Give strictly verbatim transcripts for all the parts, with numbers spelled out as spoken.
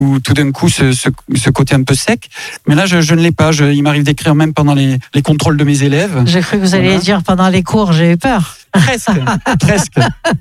ou tout d'un coup ce, ce, ce côté un peu sec. Mais là, je, je ne l'ai pas. Je, il m'arrive d'écrire même pendant les, les contrôles de mes élèves. J'ai cru que vous alliez voilà. dire pendant les cours, j'ai eu peur. Presque, presque.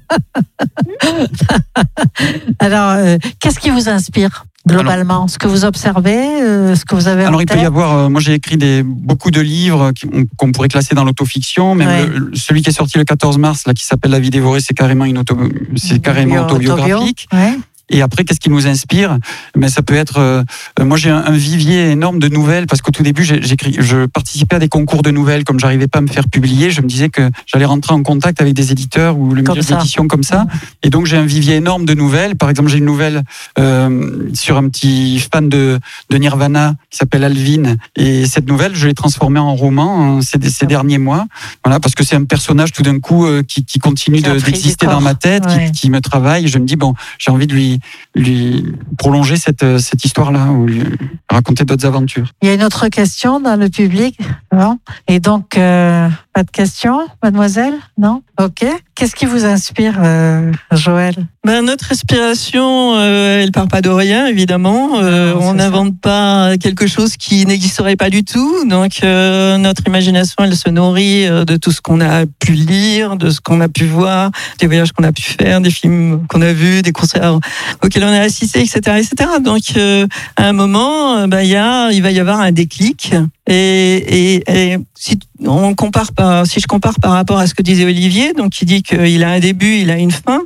Alors, euh, qu'est-ce qui vous inspire globalement, alors, ce que vous observez, euh, ce que vous avez en Alors, il tête? peut y avoir, euh, moi j'ai écrit des, beaucoup de livres qui, on, qu'on pourrait classer dans l'autofiction, même ouais. le, celui qui est sorti le quatorze mars, là, qui s'appelle La vie dévorée, c'est carrément, une auto, c'est carrément Bio, autobiographique. Ouais. Et après, qu'est-ce qui nous inspire? Mais ça peut être. Euh, moi, j'ai un, un vivier énorme de nouvelles parce qu'au tout début, j'ai, j'écris, je participais à des concours de nouvelles. Comme j'arrivais pas à me faire publier, je me disais que j'allais rentrer en contact avec des éditeurs ou le milieu d'édition comme ça. Et donc, j'ai un vivier énorme de nouvelles. Par exemple, j'ai une nouvelle euh, sur un petit fan de, de Nirvana qui s'appelle Alvin. Et cette nouvelle, je l'ai transformée en roman hein, ces, ces derniers mois. Voilà, parce que c'est un personnage tout d'un coup euh, qui, qui continue de, d'exister dans ma tête, ouais. qui, qui me travaille. Je me dis bon, j'ai envie de lui lui prolonger cette, cette histoire-là ou lui raconter d'autres aventures. Il y a une autre question dans le public, non? Et donc, euh, pas de questions, mademoiselle? Non? Ok. Qu'est-ce qui vous inspire, euh, Joël? Ben, notre inspiration, euh, elle part pas de rien, évidemment. Euh, non, on n'invente pas quelque chose qui n'existerait pas du tout. Donc, euh, notre imagination, elle se nourrit de tout ce qu'on a pu lire, de ce qu'on a pu voir, des voyages qu'on a pu faire, des films qu'on a vus, des concerts auxquels on a assisté, et cetera, et cetera. Donc, euh, à un moment, ben, y a, il va y avoir un déclic. Et, et, et si on compare par, si je compare par rapport à ce que disait Olivier, donc il dit qu'il a un début, il a une fin.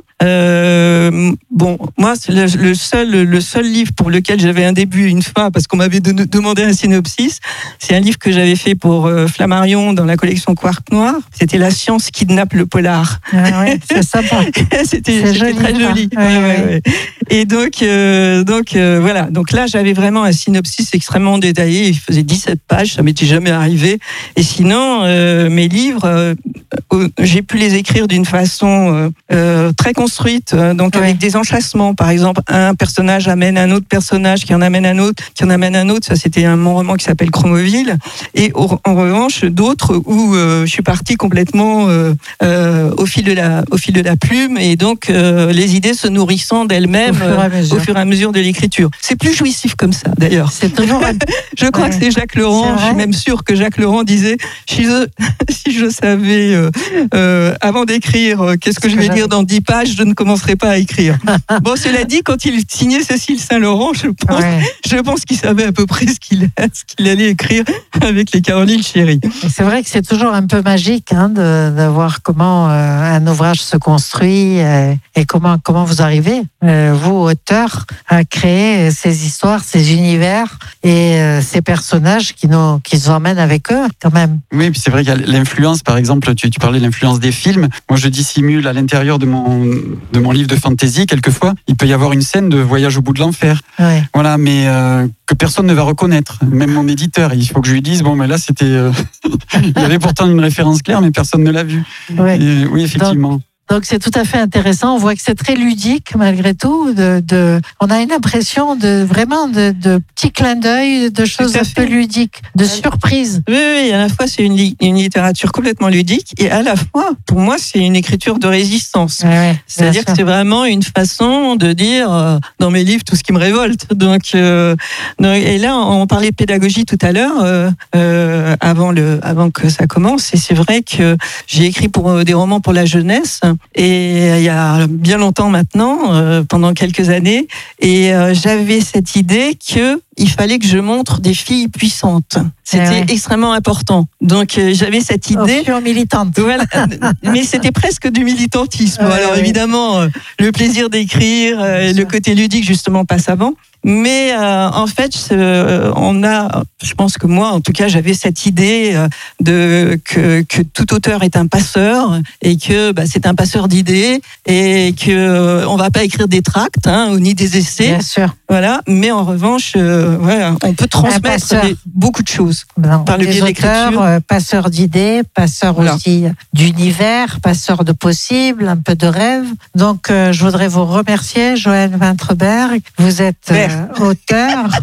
Euh, bon, moi, c'est le, le seul, le seul livre pour lequel j'avais un début et une fin, parce qu'on m'avait de, demandé un synopsis. C'est un livre que j'avais fait pour euh, Flammarion dans la collection Quark Noir. C'était La science kidnappe le polar. Ah ouais, c'est sympa. c'était, c'était joli, très joli. Ouais, ouais, ouais. Ouais. Et donc, euh, donc euh, voilà. Donc là, j'avais vraiment un synopsis extrêmement détaillé. Il faisait dix-sept pages. Ça m'était jamais arrivé. Et sinon, euh, mes livres, euh, j'ai pu les écrire d'une façon euh, euh, très construite, euh, donc ouais. avec des enchâssements. Par exemple, un personnage amène un autre personnage, qui en amène un autre, qui en amène un autre. Ça, c'était un mon roman qui s'appelle Chromoville. Et au, en revanche, d'autres où euh, je suis partie complètement euh, euh, au fil de la, au fil de la plume, et donc euh, les idées se nourrissant d'elles-mêmes au fur et à mesure, euh, au fur et à mesure de l'écriture. C'est plus jouissif comme ça, d'ailleurs. C'est toujours. je crois ouais. que c'est Jacques Laurent. Je suis même sûre que Jacques Laurent disait si je, si je savais euh, euh, avant d'écrire euh, qu'est-ce que je vais dire dans dix pages, je ne commencerai pas à écrire. Bon, cela dit, quand il signait Cécile Saint-Laurent, je pense, ouais. je pense qu'il savait à peu près ce qu'il, ce qu'il allait écrire avec les Caroline Chéry. C'est vrai que c'est toujours un peu magique hein, de, de voir comment euh, un ouvrage se construit euh, et comment, comment vous arrivez, euh, vous, auteurs, à créer ces histoires, ces univers et euh, ces personnages qui nous, qui nous emmènent avec eux, quand même. Oui, puis c'est vrai qu'il y a l'influence, par exemple, tu, tu parlais de l'influence des films. Moi, je dissimule à l'intérieur de mon, de mon livre de fantasy, quelquefois, il peut y avoir une scène de voyage au bout de l'enfer. Ouais. Voilà, mais euh, que personne ne va reconnaître, même mon éditeur. Il faut que je lui dise, bon, mais là, c'était. Euh, il y avait pourtant une référence claire, mais personne ne l'a vue. Ouais. Et, oui, effectivement. Donc... Donc c'est tout à fait intéressant. On voit que c'est très ludique malgré tout. De, de, on a une impression de vraiment de, de petits clins d'œil, de choses un peu ludiques, de surprises. Oui, oui, à la fois c'est une, une littérature complètement ludique et à la fois, pour moi, c'est une écriture de résistance. Ouais, ouais, c'est-à-dire que c'est vraiment une façon de dire euh, dans mes livres tout ce qui me révolte. Donc, euh, donc et là, on parlait de pédagogie tout à l'heure euh, euh, avant le, avant que ça commence. Et c'est vrai que j'ai écrit pour euh, des romans pour la jeunesse. Et il y a bien longtemps maintenant, euh, pendant quelques années, et euh, j'avais cette idée que il fallait que je montre des filles puissantes. C'était ouais. extrêmement important. Donc euh, j'avais cette idée. Oh, militante. Voilà, mais c'était presque du militantisme. Ouais, Alors ouais. évidemment, euh, le plaisir d'écrire, euh, le côté ludique justement passe avant. Mais euh, en fait, euh, on a, je pense que moi, en tout cas, j'avais cette idée euh, de que, que tout auteur est un passeur et que bah, c'est un passeur d'idées et que euh, on va pas écrire des tracts hein, ou ni des essais. Bien sûr. Voilà. Mais en revanche, euh, voilà, on peut transmettre des, beaucoup de choses non, par le biais de l'écriture. Euh, passeur d'idées, passeur voilà. aussi d'univers, passeur de possibles, un peu de rêve. Donc, euh, je voudrais vous remercier, Joël Vinterberg. Vous êtes euh, auteur.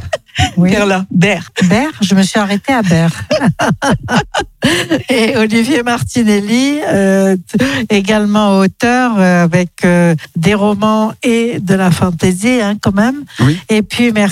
Oui. Perla, Berre. Berre, je me suis arrêtée à Berre. Et Olivier Martinelli, euh, également auteur euh, avec euh, des romans et de la fantaisie, hein, quand même. Oui. Et puis, merci.